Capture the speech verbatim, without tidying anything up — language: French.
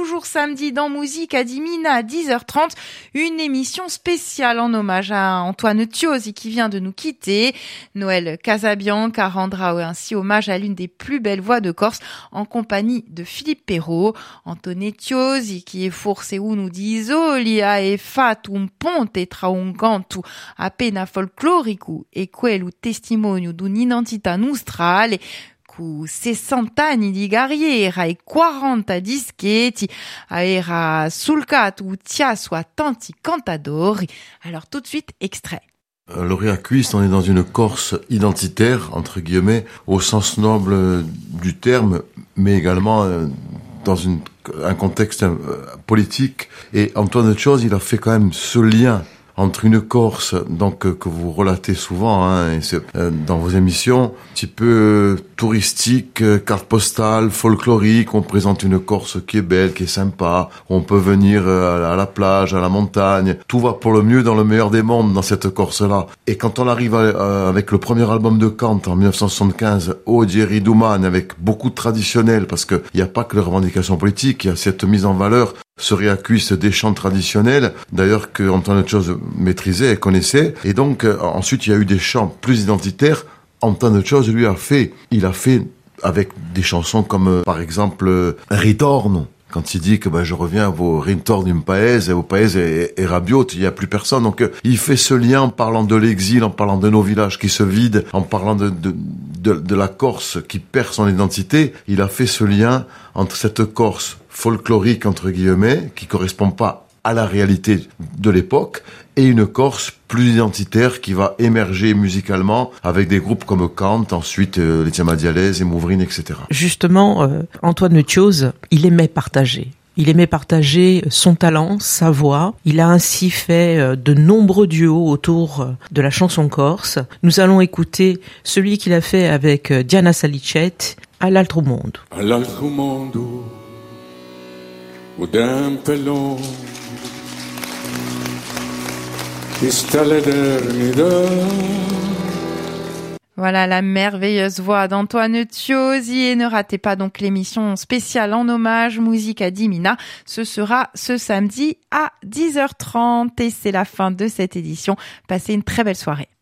toujours samedi dans Musique à Dimina à dix heures trente, une émission spéciale en hommage à Antoine Tiosi qui vient de nous quitter. Noël Casabianca rendra ainsi hommage à l'une des plus belles voix de Corse en compagnie de Philippe Perrault. Antoine Tiosi qui è forse uno di isoli ha fatto un ponte tra un canto appena folclorico e quello testimonio d'un'identità nostrale. Cu sessanta anni di carriera e quaranta dischetti, era sulcato tiasso a tanti cantadori. Alors tout de suite, extrait. Le Reacuiste, on est dans une Corse identitaire, entre guillemets, au sens noble du terme, mais également dans une, un contexte politique. Et Antoine Tiosi, il a fait quand même ce lien entre une Corse, donc que vous relatez souvent hein, et c'est, euh, dans vos émissions, un petit peu euh, touristique, euh, carte postale, folklorique. On présente une Corse qui est belle, qui est sympa. On peut venir euh, à la plage, à la montagne. Tout va pour le mieux dans le meilleur des mondes dans cette Corse-là. Et quand on arrive à, euh, avec le premier album de Kant en dix-neuf cent soixante-quinze, O Jerry Duman, avec beaucoup de traditionnels, parce qu'il n'y a pas que les revendications politiques, il y a cette mise en valeur. Ce Reacuiste des chants traditionnels, d'ailleurs que Antoine Tiosi maîtrisait et connaissait. Et donc euh, ensuite il y a eu des chants plus identitaires. Antoine Tiosi lui a fait, il a fait avec des chansons comme euh, par exemple euh, Ritorno. Quand il dit que bah, je reviens à vos ritorno d'un paese, au paese et, et rabiote, il n'y a plus personne. Donc euh, il fait ce lien en parlant de l'exil, en parlant de nos villages qui se vident, en parlant de, de, de, de la Corse qui perd son identité. Il a fait ce lien entre cette Corse folklorique, entre guillemets, qui correspond pas à la réalité de l'époque, et une Corse plus identitaire qui va émerger musicalement avec des groupes comme Kant, ensuite euh, les Tiamadialès et Mouvrine, et cetera. Justement, euh, Antoine Tiosi, il aimait partager. Il aimait partager son talent, sa voix. Il a ainsi fait de nombreux duos autour de la chanson corse. Nous allons écouter celui qu'il a fait avec Diana Salicet, À l'altro mondo. À l'altro mondo, o tempo è lungo, sta l'eternità. Voilà la merveilleuse voix d'Antoine Tiosi et ne ratez pas donc l'émission spéciale en hommage Musique à Dimina. Ce sera ce samedi à dix heures trente et c'est la fin de cette édition. Passez une très belle soirée.